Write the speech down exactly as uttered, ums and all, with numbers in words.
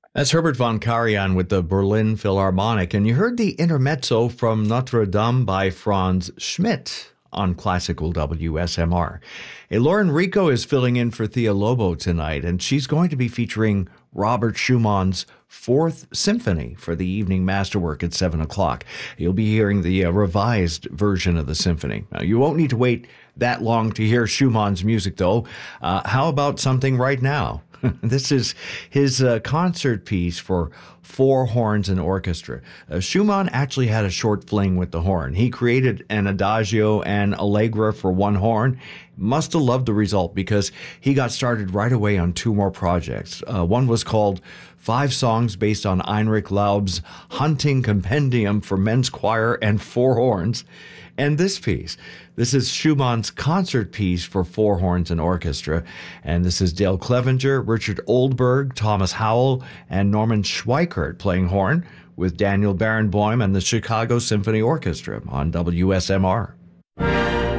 That's Herbert von Karajan with the Berlin Philharmonic, and you heard the intermezzo from Notre Dame by Franz Schmidt on Classical W S M R. Hey, Lauren Rico is filling in for Thea Lobo tonight, and she's going to be featuring Robert Schumann's Fourth Symphony for the evening masterwork at seven o'clock. You'll be hearing the uh, revised version of the symphony. Now, you won't need to wait that long to hear Schumann's music, though. Uh, how about something right now? This is his uh, concert piece for four horns and orchestra. Uh, Schumann actually had a short fling with the horn. He created an adagio and allegro for one horn. Must have loved the result because he got started right away on two more projects. Uh, one was called Five Songs based on Heinrich Laub's Hunting Compendium for Men's Choir and Four Horns. And this piece, this is Schumann's concert piece for four horns and orchestra. And this is Dale Clevenger, Richard Oldberg, Thomas Howell, and Norman Schweikert playing horn with Daniel Barenboim and the Chicago Symphony Orchestra on W S M R.